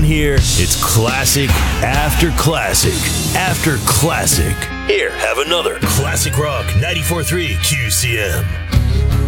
here, it's classic after classic after classic. Here, have another Classic Rock 94.3 QCM.